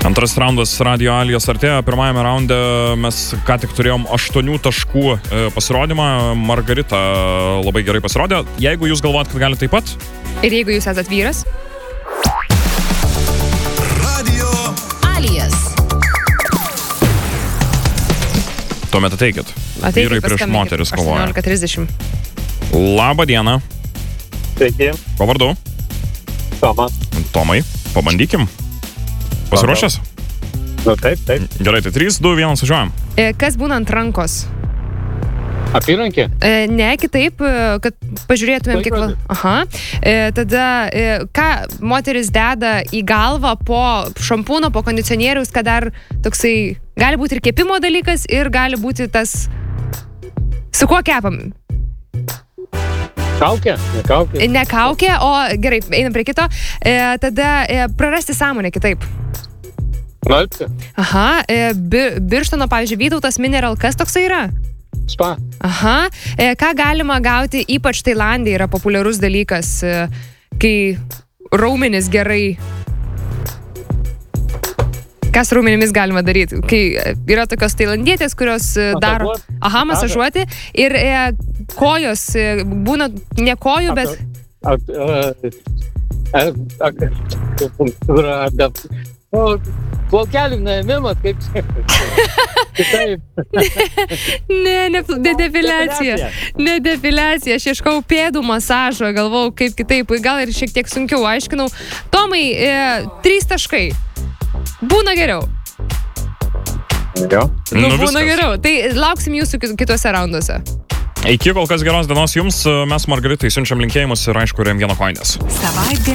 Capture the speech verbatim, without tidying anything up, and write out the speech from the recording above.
Antras raundas Radio Alijos artėja. Pirmajame raunde mes ką tik turėjom aštuonių taškų pasirodymą. Margarita labai gerai pasirodė. Jeigu jūs galvojat, kad galite taip pat. Ir jeigu jūs esat vyras. Radio Alijas. Tuomet ateikit. Ateikit, vyrai prieš moteris kovoja. aštuoniolika trisdešimt. Labą dieną. Sveiki. Ko vardu? Tomas. Tomai, pabandykim. Pasiruošęs? Nu, taip, taip. Gerai, tai trys, du, vienas, važiuojam. Kas būna ant rankos? Apyrankė? Ne, kitaip, kad pažiūrėtumėm kiek... Laikrodis. Aha. Tada, ką moteris deda į galvą po šampūno, po kondicionieriaus, kad dar toksai... Gali būti ir kepimo dalykas, ir gali būti tas... Su kuo kepam? Kaukė? Ne kaukė? Ne kaukė, o gerai, einam prie kito. E, tada e, prarasti sąmonę kitaip. Nalpė? Aha, e, bi, Birštono, pavyzdžiui, Vytautas Mineral, kas toksai yra? Spa? Aha, e, ką galima gauti, ypač Tailandė yra populiarus dalykas, e, kai raumenis gerai... Kas raumenimis galima daryti? Kai yra tokios tailandietės, kurios e, daro... Aha, masažuoti. Ir e, kojos, e, būna ne kojų, bet... Plaukelių nuėmimas, kaip čia? Ne, ne, ne depiliacija. Ne depiliacija. Aš ieškau pėdų masažo, galvau, kaip kitaip. Gal ir šiek tiek sunkiau aiškinau. Tomai, e, trys taškai. Būna geriau. Jo. Nu, Nu, būna viskas. geriau. Tai lauksim jūsų kituose raunduose. Iki kol kas geros dienos jums. Mes Margaritai siunčiam linkėjimus ir aišku, rėm vieno koinės. Savaitgalį